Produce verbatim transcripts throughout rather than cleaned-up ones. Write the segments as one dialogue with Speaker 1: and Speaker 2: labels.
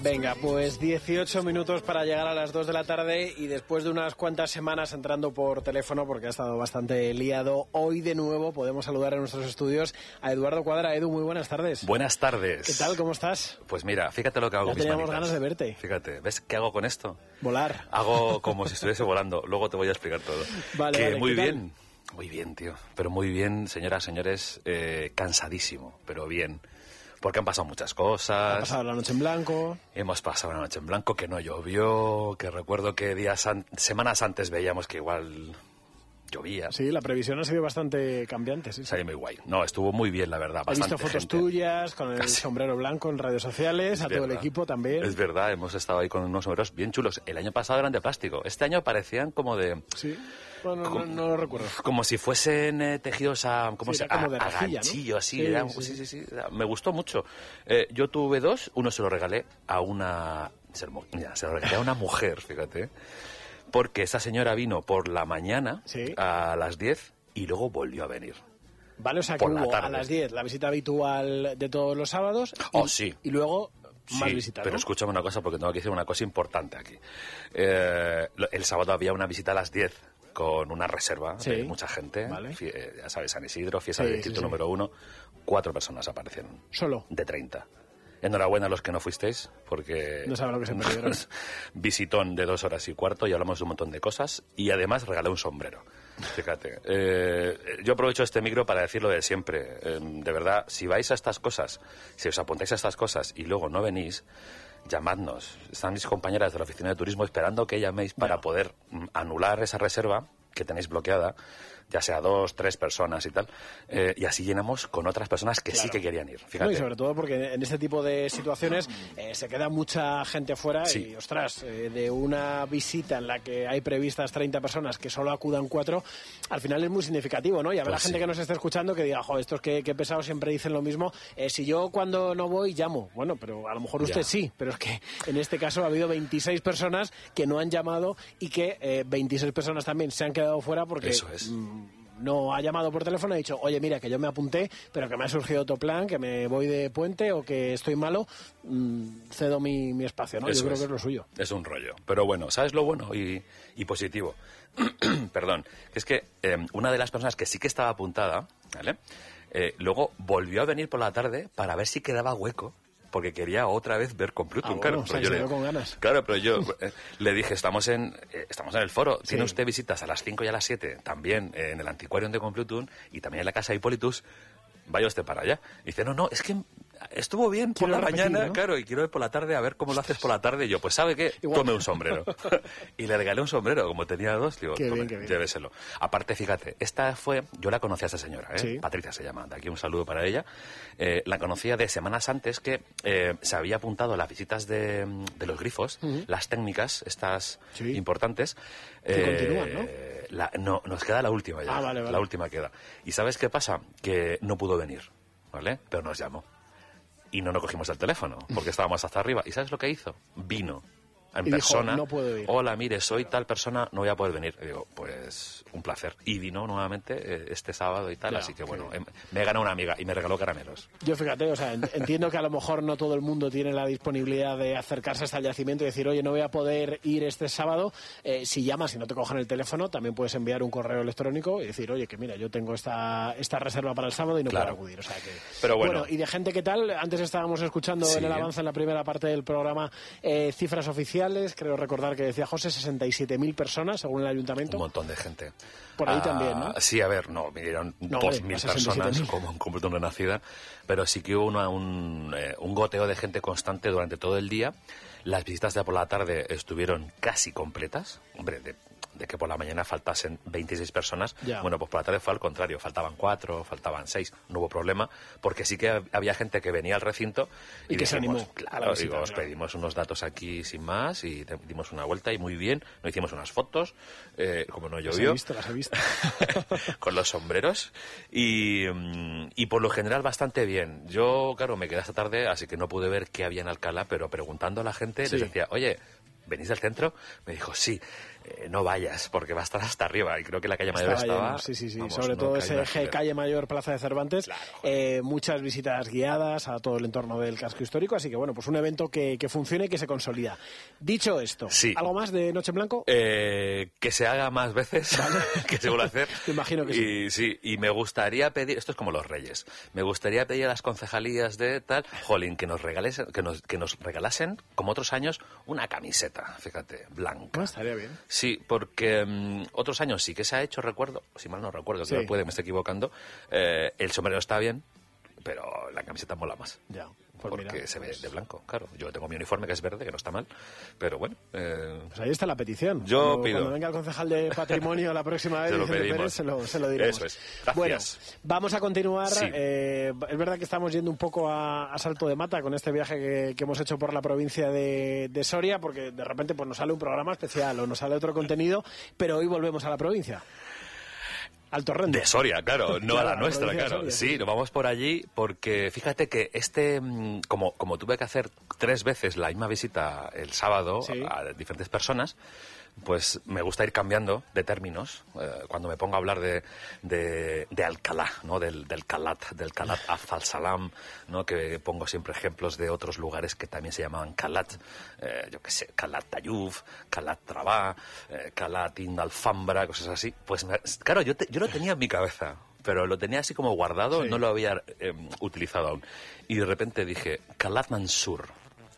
Speaker 1: Venga, pues dieciocho minutos para llegar a las dos de la tarde y después de unas cuantas semanas entrando por teléfono, porque ha estado bastante liado, hoy de nuevo podemos saludar en nuestros estudios a Eduardo Cuadra. Edu, muy buenas tardes.
Speaker 2: Buenas tardes.
Speaker 1: ¿Qué tal? ¿Cómo estás?
Speaker 2: Pues mira, fíjate lo que hago
Speaker 1: ya
Speaker 2: con mis
Speaker 1: teníamos
Speaker 2: manitas.
Speaker 1: ganas de verte.
Speaker 2: Fíjate, ¿ves qué hago con esto?
Speaker 1: Volar.
Speaker 2: Hago como si estuviese volando, luego te voy a explicar todo.
Speaker 1: Vale,
Speaker 2: que
Speaker 1: vale,
Speaker 2: muy
Speaker 1: ¿qué tal?
Speaker 2: bien, muy bien, tío, pero muy bien, señoras, señores, eh, cansadísimo, pero bien. Porque han pasado muchas cosas.
Speaker 1: Ha pasado la noche en blanco.
Speaker 2: Hemos pasado la noche en blanco, que no llovió, que recuerdo que días an- semanas antes veíamos que igual llovía.
Speaker 1: Sí, la previsión ha sido bastante cambiante. Sí, sí.
Speaker 2: Salió muy guay. No, estuvo muy bien, la verdad.
Speaker 1: He visto
Speaker 2: Bastante
Speaker 1: fotos
Speaker 2: gente.
Speaker 1: tuyas con el
Speaker 2: Casi.
Speaker 1: sombrero blanco en redes sociales,
Speaker 2: Es
Speaker 1: a todo el
Speaker 2: verdad.
Speaker 1: equipo también.
Speaker 2: Es verdad, hemos estado ahí con unos sombreros bien chulos. El año pasado eran de plástico. Este año parecían como de...
Speaker 1: Sí, bueno, no, no lo recuerdo.
Speaker 2: Como si fuesen eh, tejidos a, ¿cómo
Speaker 1: Sí,
Speaker 2: se,
Speaker 1: era como
Speaker 2: a,
Speaker 1: de
Speaker 2: a
Speaker 1: rejilla, ¿no?
Speaker 2: ganchillo, así.
Speaker 1: Sí,
Speaker 2: era-
Speaker 1: sí.
Speaker 2: sí, sí, sí, era- me gustó mucho. Eh, yo tuve dos, uno se lo regalé a una... Se lo, mira, se lo regalé a una mujer, fíjate. Porque esa señora vino por la mañana
Speaker 1: Sí.
Speaker 2: a las diez y luego volvió a venir.
Speaker 1: Vale, o sea que
Speaker 2: Por la
Speaker 1: hubo a
Speaker 2: tarde.
Speaker 1: las diez la visita habitual de todos los sábados. Y,
Speaker 2: Oh, sí.
Speaker 1: Y luego más
Speaker 2: Sí,
Speaker 1: visitas,
Speaker 2: pero
Speaker 1: ¿no?
Speaker 2: escúchame una cosa porque tengo que decir una cosa importante aquí. Eh, lo- el sábado había una visita a las diez con una reserva
Speaker 1: Sí.
Speaker 2: de mucha gente.
Speaker 1: Vale.
Speaker 2: Fie- eh, ya sabes, San Isidro, fiesta
Speaker 1: Sí,
Speaker 2: del
Speaker 1: sí,
Speaker 2: distrito
Speaker 1: sí.
Speaker 2: número uno. Cuatro personas aparecieron.
Speaker 1: Solo.
Speaker 2: De treinta. Enhorabuena a los que no fuisteis, porque...
Speaker 1: No saben lo que se perdieron.
Speaker 2: Visitón de dos horas y cuarto y hablamos de un montón de cosas. Y además regalé un sombrero. Fíjate. Eh, yo aprovecho este micro para decir lo de siempre. Eh, de verdad, si vais a estas cosas, si os apuntáis a estas cosas y luego no venís, llamadnos. Están mis compañeras de la oficina de turismo esperando que llaméis para
Speaker 1: Ya.
Speaker 2: poder mm, anular esa reserva que tenéis bloqueada, ya sea dos, tres personas y tal, eh, y así llenamos con otras personas que sí
Speaker 1: Claro.
Speaker 2: que querían ir.
Speaker 1: No,
Speaker 2: Fíjate.
Speaker 1: y sobre todo porque en este tipo de situaciones eh, se queda mucha gente fuera
Speaker 2: Sí.
Speaker 1: y, ostras, eh, de una visita en la que hay previstas treinta personas que solo acudan cuatro, al final es muy significativo, ¿no? Y habrá
Speaker 2: Pues
Speaker 1: gente
Speaker 2: sí.
Speaker 1: que nos esté escuchando que diga, jo, estos que, que pesados siempre dicen lo mismo. Eh, si yo cuando no voy llamo, bueno, pero a lo mejor usted
Speaker 2: Ya.
Speaker 1: sí, pero es que en este caso ha habido veintiséis personas que no han llamado y que eh, veintiséis personas también se han quedado fuera porque...
Speaker 2: Eso es.
Speaker 1: mm, no ha llamado por teléfono y ha dicho, oye, mira, que yo me apunté, pero que me ha surgido otro plan, que me voy de puente o que estoy malo, mmm, cedo mi, mi espacio, ¿no?
Speaker 2: Eso
Speaker 1: yo creo
Speaker 2: es.
Speaker 1: que es lo suyo.
Speaker 2: Es un rollo. Pero bueno, ¿sabes lo bueno y, y positivo? Perdón. Que es que eh, una de las personas que sí que estaba apuntada, ¿vale? Eh, luego volvió a venir por la tarde para ver si quedaba hueco. Porque quería otra vez ver Complutum,
Speaker 1: Ah,
Speaker 2: claro.
Speaker 1: bueno, o sea,
Speaker 2: pero yo
Speaker 1: se
Speaker 2: le-
Speaker 1: quedó con ganas.
Speaker 2: Claro, pero yo eh, le dije, estamos en eh, estamos en el foro. Tiene
Speaker 1: Sí.
Speaker 2: usted visitas a las cinco y a las siete, también eh, en el Antiquarium de Complutum y también en la Casa de Hippolytus. Vaya usted para allá. Y dice, no, no, es que estuvo bien por
Speaker 1: Quiero
Speaker 2: la
Speaker 1: repetir,
Speaker 2: mañana,
Speaker 1: ¿no?
Speaker 2: claro, y quiero ir por la tarde a ver cómo lo haces por la tarde. Y yo, pues, ¿sabe qué?
Speaker 1: Igual.
Speaker 2: Tome un sombrero. Y le regalé un sombrero, como tenía dos, digo,
Speaker 1: Qué bien,
Speaker 2: tome,
Speaker 1: qué bien.
Speaker 2: lléveselo. Aparte, fíjate, esta fue, yo la conocí a esta señora, ¿eh?
Speaker 1: Sí.
Speaker 2: Patricia se llama, de aquí un saludo para ella. Eh, la conocía de semanas antes que eh, se había apuntado a las visitas de, de los grifos,
Speaker 1: Ujú.
Speaker 2: las técnicas, estas
Speaker 1: Sí.
Speaker 2: importantes.
Speaker 1: Que continúan, ¿no?
Speaker 2: La, no, nos queda la última ya.
Speaker 1: Ah, vale, vale.
Speaker 2: La última queda. ¿Y sabes qué pasa? Que no pudo venir, ¿vale? Pero nos llamó. Y no nos cogimos el teléfono, porque estábamos hasta arriba. ¿Y sabes lo que hizo? Vino en
Speaker 1: Y dijo,
Speaker 2: persona.
Speaker 1: "No puedo ir".
Speaker 2: Hola, mire, soy tal persona, no voy a poder venir. Y digo, pues un placer. Y vino nuevamente eh, este sábado y tal,
Speaker 1: Claro,
Speaker 2: así que
Speaker 1: qué
Speaker 2: bueno,
Speaker 1: bien.
Speaker 2: em- me ganó una amiga y me regaló caramelos.
Speaker 1: Yo fíjate, o sea, en- entiendo que a lo mejor no todo el mundo tiene la disponibilidad de acercarse hasta el yacimiento y decir, oye, no voy a poder ir este sábado. Eh, si llamas y no te cogen el teléfono, también puedes enviar un correo electrónico y decir, oye, que mira, yo tengo esta, esta reserva para el sábado y no
Speaker 2: Claro.
Speaker 1: puedo acudir. O sea que...
Speaker 2: Pero bueno.
Speaker 1: y de gente que tal, antes estábamos escuchando
Speaker 2: Sí.
Speaker 1: en el avance en la primera parte del programa eh, cifras oficiales, creo recordar que decía José, sesenta y siete mil personas según el ayuntamiento.
Speaker 2: Un montón de gente.
Speaker 1: Por ahí
Speaker 2: Ah,
Speaker 1: también, ¿no?
Speaker 2: Sí, a ver, no, vinieron
Speaker 1: No,
Speaker 2: dos
Speaker 1: hombre,
Speaker 2: mil
Speaker 1: a sesenta y siete
Speaker 2: personas
Speaker 1: mil.
Speaker 2: como en Complutum Renacida, pero sí que hubo una- un, eh, un goteo de gente constante durante todo el día. Las visitas de por la tarde estuvieron casi completas. Hombre, de, de que por la mañana faltasen veintiséis personas,
Speaker 1: Ya.
Speaker 2: bueno, pues por la tarde fue al contrario, faltaban cuatro, faltaban seis, no hubo problema, porque sí que había gente que venía al recinto y,
Speaker 1: Y que se
Speaker 2: dijimos,
Speaker 1: animó a la
Speaker 2: claro,
Speaker 1: visita,
Speaker 2: digo, os
Speaker 1: claro.
Speaker 2: pedimos unos datos aquí sin más y te- dimos una vuelta y muy bien, nos hicimos unas fotos, eh, como no
Speaker 1: Las he
Speaker 2: llovió,
Speaker 1: visto, las he visto.
Speaker 2: con los sombreros y, mm, y por lo general bastante bien. Yo, claro, me quedé esta tarde, así que no pude ver qué había en Alcalá, pero preguntando a la gente
Speaker 1: Sí.
Speaker 2: les decía, oye, ¿venís del centro? Me dijo, sí. eh, no vayas, porque va a estar hasta arriba. Y creo que la calle Mayor
Speaker 1: estaba,
Speaker 2: estaba...
Speaker 1: lleno, sí, sí, sí.
Speaker 2: Vamos,
Speaker 1: sobre
Speaker 2: no
Speaker 1: todo
Speaker 2: cae
Speaker 1: ese
Speaker 2: una
Speaker 1: eje
Speaker 2: alquiler.
Speaker 1: calle Mayor, Plaza de Cervantes,
Speaker 2: Claro,
Speaker 1: eh, muchas visitas guiadas a todo el entorno del casco histórico, así que bueno, pues un evento que, que funcione y que se consolida. Dicho esto,
Speaker 2: Sí.
Speaker 1: ¿algo más de Noche en Blanco?
Speaker 2: Eh, que se haga más veces, que se vuelva a hacer.
Speaker 1: Me imagino que sí.
Speaker 2: Y sí, y me gustaría pedir, esto es como los Reyes, me gustaría pedir a las concejalías de tal, jolín, que nos regales, que nos, que nos regalasen, como otros años, una camiseta, fíjate, blanca.
Speaker 1: Ah, estaría bien.
Speaker 2: Sí, porque mm, otros años sí que se ha hecho, recuerdo, si mal no recuerdo, que
Speaker 1: Sí.
Speaker 2: no puede, me estoy equivocando, eh, el sombrero está bien, pero la camiseta mola más.
Speaker 1: Ya, pues
Speaker 2: porque
Speaker 1: mira,
Speaker 2: se ve
Speaker 1: pues-
Speaker 2: de blanco, claro. Yo tengo mi uniforme que es verde, que no está mal, pero bueno. Eh,
Speaker 1: Pues ahí está la petición.
Speaker 2: Yo
Speaker 1: cuando,
Speaker 2: pido.
Speaker 1: Cuando venga el concejal de Patrimonio la próxima vez,
Speaker 2: Se lo
Speaker 1: Vicente
Speaker 2: pedimos.
Speaker 1: Pérez, se lo, se lo diremos.
Speaker 2: Eso es. Gracias.
Speaker 1: Bueno, vamos a continuar.
Speaker 2: Sí.
Speaker 1: Eh, es verdad que estamos yendo un poco a, a salto de mata con este viaje que, que hemos hecho por la provincia de, de Soria, porque de repente pues nos sale un programa especial o nos sale otro contenido, pero hoy volvemos a la provincia. Al Torrente.
Speaker 2: De Soria, claro, no
Speaker 1: Claro,
Speaker 2: a la
Speaker 1: la
Speaker 2: nuestra,
Speaker 1: provincia de
Speaker 2: claro.
Speaker 1: Soria,
Speaker 2: Sí,
Speaker 1: sí.
Speaker 2: nos vamos por allí porque fíjate que este, mm, como, como tuve que hacer tres veces la misma visita el sábado
Speaker 1: Sí.
Speaker 2: a, a diferentes personas, pues me gusta ir cambiando de términos eh, cuando me pongo a hablar de, de, de Alcalá, ¿no? Del, del Calat, del Calat Afal-Salam, ¿no? Que pongo siempre ejemplos de otros lugares que también se llamaban Calat, eh, yo qué sé, Calat Tayuf, Calat Trabá, eh, Calat Indalfambra, cosas así. Pues me- claro, yo, te- yo lo tenía en mi cabeza, pero lo tenía así como guardado,
Speaker 1: Sí.
Speaker 2: no lo había eh, utilizado aún. Y de repente dije, Calat Mansur.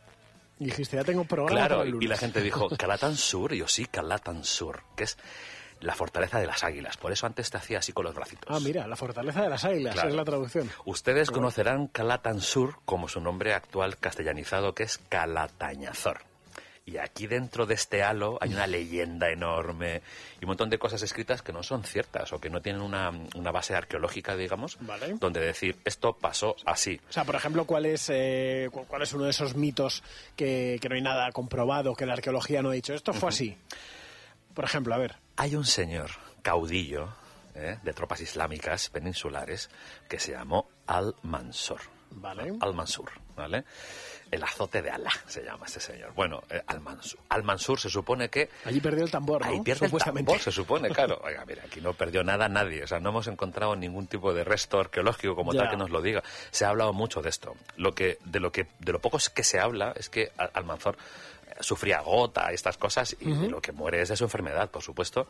Speaker 1: Y dijiste, ya tengo programa
Speaker 2: Claro,
Speaker 1: para el lunes.
Speaker 2: y la gente dijo, Calatansur, y yo sí, Calatansur, que es la fortaleza de las águilas. Por eso antes te hacía así con los bracitos.
Speaker 1: Ah, mira, la fortaleza de las águilas,
Speaker 2: Claro.
Speaker 1: es la traducción.
Speaker 2: Ustedes conocerán Calatansur como su nombre actual castellanizado, que es Calatañazor. Y aquí dentro de este halo hay una leyenda enorme y un montón de cosas escritas que no son ciertas o que no tienen una, una base arqueológica, digamos,
Speaker 1: Vale.
Speaker 2: donde decir esto pasó así.
Speaker 1: O sea, por ejemplo, ¿cuál es, eh, cu- cuál es uno de esos mitos que, que no hay nada comprobado, que la arqueología no ha dicho? Esto fue así. Por ejemplo, a ver.
Speaker 2: Hay un señor caudillo ¿eh? de tropas islámicas peninsulares que se llamó Al-Mansur.
Speaker 1: Vale.
Speaker 2: Al-Mansur, ¿vale? El azote de Alá se llama este señor. Bueno, eh, Al-Mansur. Al-Mansur se supone que...
Speaker 1: Allí perdió el tambor, ¿no?
Speaker 2: Ahí pierde el
Speaker 1: Supuestamente.
Speaker 2: tambor, se supone, claro. Oiga, mira, aquí no perdió nada nadie. O sea, no hemos encontrado ningún tipo de resto arqueológico como
Speaker 1: Ya.
Speaker 2: tal que nos lo diga. Se ha hablado mucho de esto. Lo que, de lo que, de lo poco que se habla es que Al- Almanzor eh, sufría gota y estas cosas y de lo que muere es de su enfermedad, por supuesto,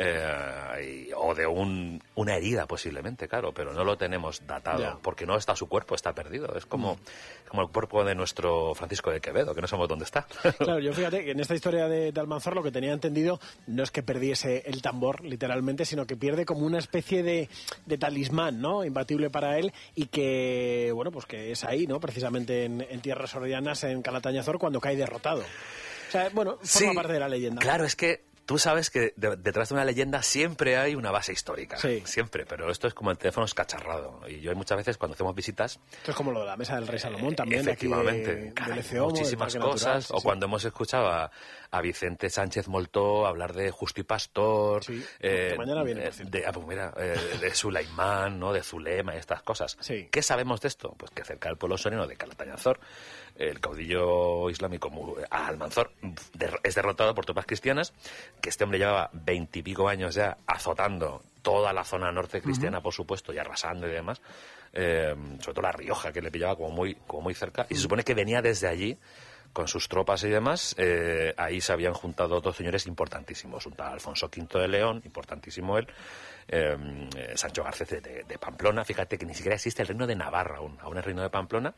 Speaker 2: eh, y- o de un, una herida posiblemente, claro, pero no lo tenemos datado
Speaker 1: Ya.
Speaker 2: porque no está su cuerpo, está perdido. Es como, como el cuerpo de nuestro Francisco de Quevedo, que no sabemos dónde está.
Speaker 1: Claro, yo fíjate que en esta historia de, de Almanzor lo que tenía entendido no es que perdiese el tambor, literalmente, sino que pierde como una especie de, de talismán, ¿no? Imbatible para él y que, bueno, pues que es ahí, ¿no? Precisamente en, en tierras sorianas, en Calatañazor, cuando cae derrotado. O sea, bueno, forma
Speaker 2: Sí,
Speaker 1: parte de la leyenda.
Speaker 2: Claro, es que tú sabes que de- detrás de una leyenda siempre hay una base histórica.
Speaker 1: Sí.
Speaker 2: Siempre, pero esto es como el teléfono escacharrado. Y yo hay muchas veces cuando hacemos visitas,
Speaker 1: Esto es como lo de la mesa del Rey Salomón también, de aquí de,
Speaker 2: efectivamente,
Speaker 1: de
Speaker 2: caray,
Speaker 1: Leceomo, del
Speaker 2: muchísimas
Speaker 1: Parque
Speaker 2: cosas.
Speaker 1: Natural, sí,
Speaker 2: o
Speaker 1: sí.
Speaker 2: cuando hemos escuchado a, a Vicente Sánchez Moltó hablar de Justo y Pastor,
Speaker 1: Sí,
Speaker 2: eh,
Speaker 1: que mañana viene, por
Speaker 2: eh,
Speaker 1: cierto.
Speaker 2: de, ah, pues mira, eh, de Sulaimán, ¿no? De Zulema y estas cosas.
Speaker 1: Sí.
Speaker 2: ¿Qué sabemos de esto? Pues que cerca del pueblo soriano de Calatañazor, el caudillo islámico Mu- Almanzor de- es derrotado por tropas cristianas, que este hombre llevaba veintipico años ya azotando toda la zona norte cristiana, por supuesto, y arrasando y demás, eh, sobre todo La Rioja, que le pillaba como muy, como muy cerca, y se supone que venía desde allí con sus tropas y demás. Eh, ahí se habían juntado dos señores importantísimos, un tal Alfonso quinto de León, importantísimo él, eh, eh, Sancho Garcés de, de- de Pamplona. Fíjate que ni siquiera existe el reino de Navarra aún, aún el reino de Pamplona.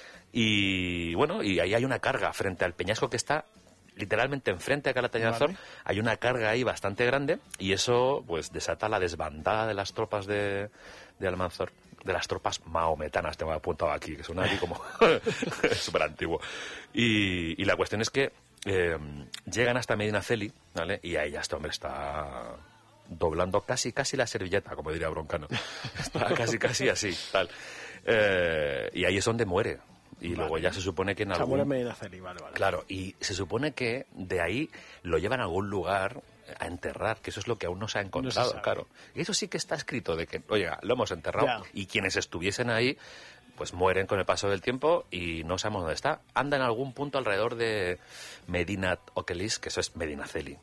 Speaker 2: Y bueno, y ahí hay una carga frente al peñasco que está literalmente enfrente a Calatañazor.
Speaker 1: Vale.
Speaker 2: Hay una carga ahí bastante grande y eso pues desata la desbandada de las tropas de, de Almanzor, de las tropas mahometanas, tengo apuntado aquí, que suena aquí como súper antiguo. Y, y la cuestión es que eh, llegan hasta Medinaceli, ¿vale? Y ahí ya este hombre está doblando casi casi la servilleta, como diría Broncano. Está casi casi así, tal. Eh, y ahí es donde muere. Y
Speaker 1: Vale.
Speaker 2: luego ya se supone que en
Speaker 1: Samuel
Speaker 2: algún...
Speaker 1: Medinaceli, vale, vale.
Speaker 2: Claro, y se supone que de ahí lo llevan a algún lugar a enterrar, que eso es lo que aún no se ha encontrado,
Speaker 1: sabe.
Speaker 2: claro. Y eso sí que está escrito, de que, oye, lo hemos enterrado,
Speaker 1: Ya.
Speaker 2: y quienes estuviesen ahí, pues mueren con el paso del tiempo y no sabemos dónde está. Anda en algún punto alrededor de Medinat Okelis, que eso es Medinaceli.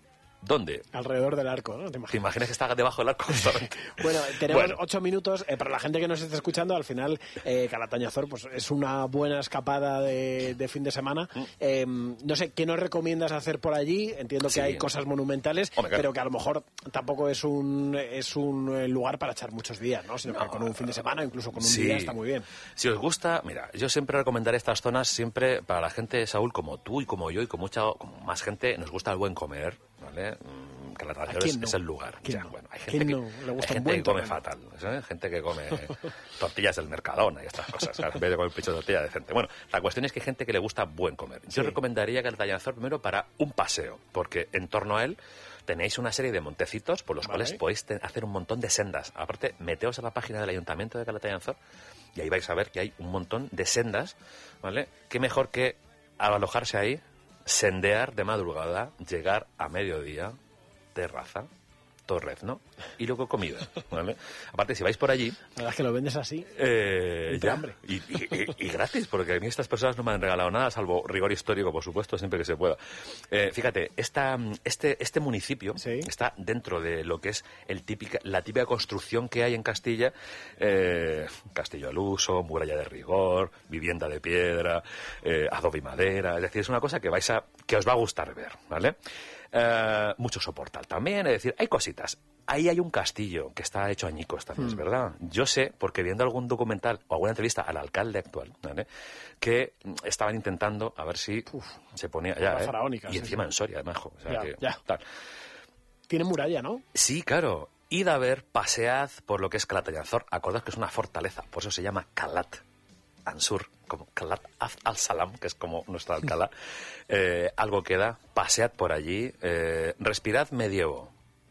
Speaker 2: ¿Dónde?
Speaker 1: Alrededor del arco, ¿no?
Speaker 2: ¿Te imaginas, ¿Te imaginas que está debajo del arco?
Speaker 1: Bueno, tenemos
Speaker 2: bueno.
Speaker 1: ocho minutos. Eh, para la gente que nos esté escuchando, al final, eh, Calatañazor pues, es una buena escapada de, de fin de semana. Mm. Eh, no sé, ¿qué nos recomiendas hacer por allí? Entiendo que sí, hay cosas monumentales, Hombre, claro. pero que a lo mejor tampoco es un, es un lugar para echar muchos días, ¿no? Sino no, que con un fin de semana, incluso con un sí. día, está muy bien.
Speaker 2: Si os gusta, mira, yo siempre recomendaré estas zonas siempre para la gente, Saúl, como tú y como yo y con mucha como más gente, nos gusta el buen comer, ¿vale? Calatañazor es, no? es el lugar. O sea,
Speaker 1: no?
Speaker 2: bueno, hay gente, que,
Speaker 1: no? Le gusta
Speaker 2: hay gente que come fatal, ¿sabes? Gente que come tortillas del Mercadona y estas cosas, ¿sabes? En vez de comer pecho de tortilla decente. Bueno, la cuestión es que hay gente que le gusta buen comer. Yo sí. recomendaría Calatañazor primero para un paseo, porque en torno a él tenéis una serie de montecitos por los vale. cuales podéis hacer un montón de sendas. Aparte, meteos a la página del Ayuntamiento de Calatañazor y ahí vais a ver que hay un montón de sendas, ¿vale? Qué mejor que alojarse ahí, sendear de madrugada, llegar a mediodía, terraza, torrezno y luego comida, ¿vale? Aparte, si vais por allí...
Speaker 1: La verdad es que lo vendes así,
Speaker 2: eh,
Speaker 1: ya, hambre.
Speaker 2: Y, y, y, y gratis, porque a mí estas personas no me han regalado nada, salvo rigor histórico, por supuesto, siempre que se pueda. Eh, fíjate, esta, este, este municipio ¿Sí? está dentro de lo que es el típica, la típica construcción que hay en Castilla, eh, castillo al uso, muralla de rigor, vivienda de piedra, eh, adobe y madera, es decir, es una cosa que vais a, que os va a gustar ver, ¿vale? Uh, mucho soportal también, es decir, hay cositas. Ahí hay un castillo que está hecho añicos también, mm. es verdad. Yo sé, porque viendo algún documental o alguna entrevista al alcalde actual, ¿vale? que estaban intentando a ver si Uf, se ponía ya, ¿eh? faraónica, y sí, encima sí. en Soria, de majo. O sea,
Speaker 1: ya,
Speaker 2: que,
Speaker 1: ya.
Speaker 2: Tal.
Speaker 1: Tiene muralla, ¿no?
Speaker 2: Sí, claro. Id a ver, pasead por lo que es Calatañazor. Acordad que es una fortaleza, por eso se llama Calat Ansur, como Calat al-Salam, que es como nuestra Alcalá. Eh, algo queda, pasead por allí, eh, respirad medievo.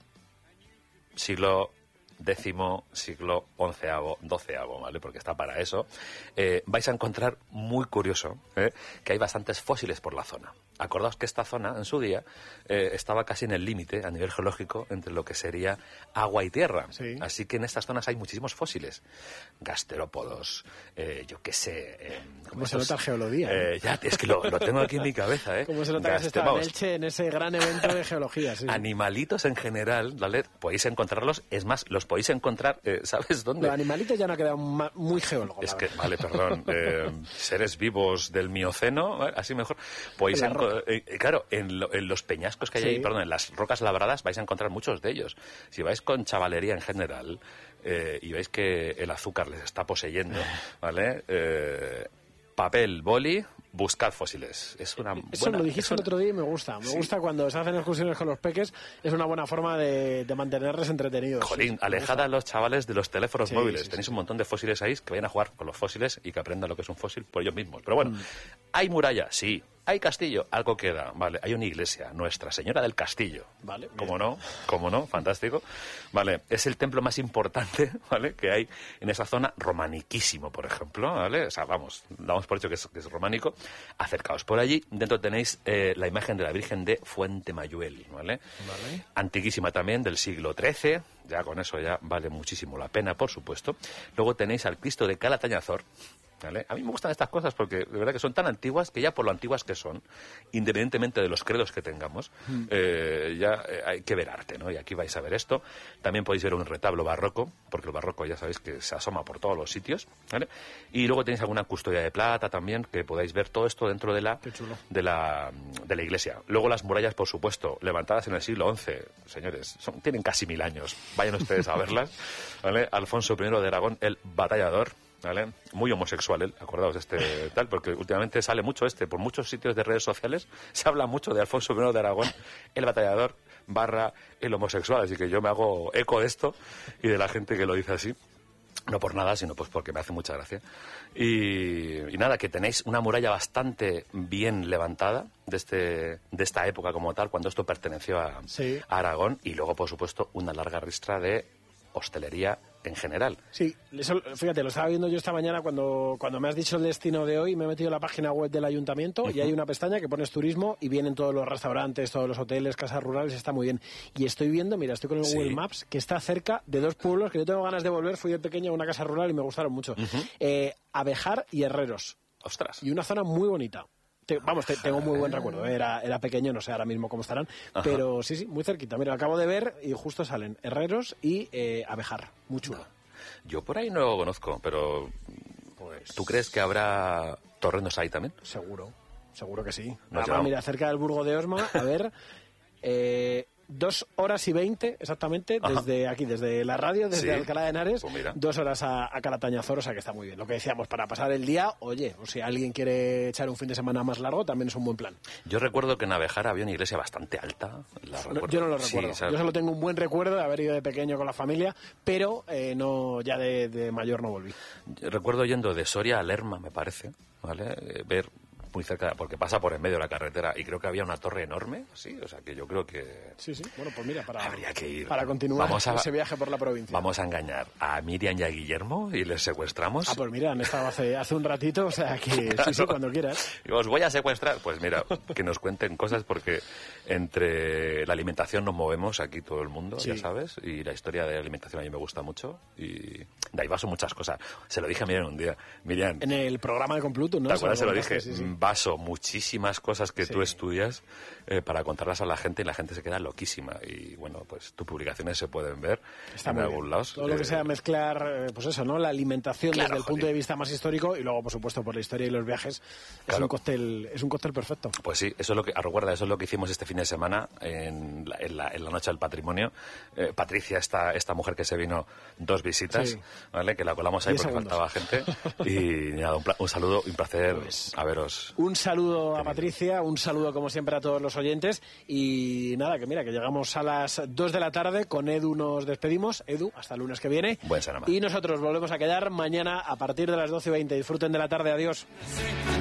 Speaker 2: Siglo décimo, siglo onceavo, doceavo, ¿vale? Porque está para eso. Eh, vais a encontrar, muy curioso, ¿eh? que hay bastantes fósiles por la zona. Acordaos que esta zona, en su día, eh, estaba casi en el límite, a nivel geológico, entre lo que sería agua y tierra.
Speaker 1: Sí.
Speaker 2: Así que en estas zonas hay muchísimos fósiles. Gasterópodos, eh, yo qué sé... Eh,
Speaker 1: ¿Cómo se nota el geología?
Speaker 2: Eh, ya, es que lo, lo tengo aquí en mi cabeza, ¿eh?
Speaker 1: ¿Cómo se nota Gaste, que se está en Elche en ese gran evento de geología? Sí.
Speaker 2: Animalitos en general, ¿vale? Podéis encontrarlos, es más, los podéis encontrar, eh, ¿sabes dónde?
Speaker 1: Los animalitos ya no ha quedado muy geólogo.
Speaker 2: Es que, vale, perdón, eh, seres vivos del Mioceno, ¿vale? Así mejor, podéis encontrar... Eh, claro, en, lo, en los peñascos que hay sí. ahí, perdón, en las rocas labradas vais a encontrar muchos de ellos. Si vais con chavalería en general eh, y veis que el azúcar les está poseyendo, ¿vale? Eh, papel, boli, buscad fósiles. Es una
Speaker 1: Eso
Speaker 2: buena,
Speaker 1: lo dijiste el otro día y me gusta. Me sí. gusta cuando se hacen excursiones con los peques. Es una buena forma de, de mantenerles entretenidos.
Speaker 2: Jolín,
Speaker 1: sí,
Speaker 2: alejad a los chavales de los teléfonos
Speaker 1: sí,
Speaker 2: móviles.
Speaker 1: Sí,
Speaker 2: Tenéis
Speaker 1: sí.
Speaker 2: un montón de fósiles ahí que vayan a jugar con los fósiles y que aprendan lo que es un fósil por ellos mismos. Pero bueno, mm. ¿hay muralla? Sí. ¿Hay castillo? Algo queda. Vale, hay una iglesia, Nuestra Señora del Castillo.
Speaker 1: Vale.
Speaker 2: ¿Cómo no? ¿Cómo no? Fantástico. Vale, es el templo más importante, ¿vale? Que hay en esa zona, romaniquísimo, por ejemplo, ¿vale? O sea, vamos, damos por hecho que es, que es románico. Acercaos por allí. Dentro tenéis eh, la imagen de la Virgen de Fuente Mayuel, ¿vale?
Speaker 1: Vale.
Speaker 2: Antiquísima también, del siglo trece. Ya con eso ya vale muchísimo la pena, por supuesto. Luego tenéis al Cristo de Calatañazor. ¿Vale? A mí me gustan estas cosas porque de verdad que son tan antiguas que ya por lo antiguas que son, independientemente de los credos que tengamos, mm. eh, ya eh, hay que ver arte, ¿no? Y aquí vais a ver esto. También podéis ver un retablo barroco, porque el barroco ya sabéis que se asoma por todos los sitios, ¿vale? Y luego tenéis alguna custodia de plata también, que podáis ver todo esto dentro de la, de la, de la iglesia. Luego las murallas, por supuesto, levantadas en el siglo once, señores, son, tienen casi mil años. Vayan ustedes a verlas, ¿vale? Alfonso primero de Aragón, el batallador, ¿vale? Muy homosexual él, acordaos de este tal, porque últimamente sale mucho este, por muchos sitios de redes sociales se habla mucho de Alfonso primero de Aragón, el batallador barra el homosexual, así que yo me hago eco de esto y de la gente que lo dice así. No por nada, sino pues porque me hace mucha gracia. Y, y nada, que tenéis una muralla bastante bien levantada de este de esta época como tal, cuando esto perteneció a,
Speaker 1: sí.
Speaker 2: a Aragón, y luego, por supuesto, una larga ristra de hostelería en general.
Speaker 1: Sí, eso, fíjate, lo estaba viendo yo esta mañana cuando, cuando me has dicho el destino de hoy, me he metido en la página web del ayuntamiento uh-huh. y hay una pestaña que pones turismo y vienen todos los restaurantes, todos los hoteles, casas rurales, está muy bien. Y estoy viendo, mira, estoy con el sí. Google Maps, que está cerca de dos pueblos que yo tengo ganas de volver, fui de pequeño a una casa rural y me gustaron mucho. Uh-huh. Eh, Abejar y Herreros.
Speaker 2: Ostras.
Speaker 1: Y una zona muy bonita. Te, vamos, te, tengo muy buen recuerdo. Era, era pequeño, no sé ahora mismo cómo estarán. Ajá. Pero sí, sí, muy cerquita. Mira, lo acabo de ver y justo salen Herreros y eh, Abejar. Muy chulo. No.
Speaker 2: Yo por ahí no lo conozco, pero... Pues... ¿Tú crees que habrá torrenos ahí también?
Speaker 1: Seguro, seguro que sí. Ahora, mira, cerca del Burgo de Osma, a ver... Eh, dos horas y veinte, exactamente, Ajá. desde aquí, desde la radio, desde ¿Sí? Alcalá de Henares, pues dos horas a, a Calatañazor, o sea que está muy bien. Lo que decíamos, para pasar el día, oye, o si alguien quiere echar un fin de semana más largo, también es un buen plan.
Speaker 2: Yo recuerdo que en Abejar había una iglesia bastante alta. La
Speaker 1: no, yo no lo recuerdo. Sí, yo solo tengo un buen recuerdo de haber ido de pequeño con la familia, pero eh, no ya de, de mayor no volví.
Speaker 2: Yo recuerdo yendo de Soria a Lerma, me parece, ¿vale? Eh, ver... muy cerca, porque pasa por en medio de la carretera y creo que había una torre enorme, sí, o sea que yo creo que...
Speaker 1: Sí, sí, bueno, pues mira, para,
Speaker 2: habría que ir.
Speaker 1: Para continuar vamos a, ese viaje por la provincia.
Speaker 2: Vamos a engañar a Miriam y a Guillermo y les secuestramos.
Speaker 1: Ah, pues mira, han estado hace, hace un ratito, o sea que claro. sí, sí, cuando quieras.
Speaker 2: Os voy a secuestrar, pues mira, que nos cuenten cosas porque entre la alimentación nos movemos aquí todo el mundo, sí. ya sabes, y la historia de la alimentación a mí me gusta mucho y de ahí baso muchas cosas. Se lo dije a Miriam un día, Miriam...
Speaker 1: En el programa de Compluto, ¿no?
Speaker 2: ¿Te acuerdas? Se lo dije, sí, sí. Baso muchísimas cosas que sí. tú estudias eh, para contarlas a la gente y la gente se queda loquísima y bueno, pues tus publicaciones se pueden ver Está en algún lado.
Speaker 1: Todo lo que sea mezclar, pues eso, ¿no? La alimentación claro, desde el joder. punto de vista más histórico y luego, por supuesto, por la historia y los viajes, claro. es un cóctel, es un cóctel perfecto.
Speaker 2: Pues sí, eso es lo que, recuerda, eso es lo que hicimos este fin de semana en la, en la, en la Noche del Patrimonio. Eh, Patricia, esta, esta mujer que se vino dos visitas, sí. ¿vale? Que la colamos ahí porque segundos. faltaba gente y nada, un, un saludo y un placer pues, a veros.
Speaker 1: Un saludo a Patricia, un saludo como siempre a todos los oyentes y nada, que mira, que llegamos a las dos de la tarde, con Edu nos despedimos. Edu, hasta el lunes que viene.
Speaker 2: Buen semana.
Speaker 1: Y nosotros volvemos a quedar mañana a partir de las doce y veinte. Disfruten de la tarde, adiós.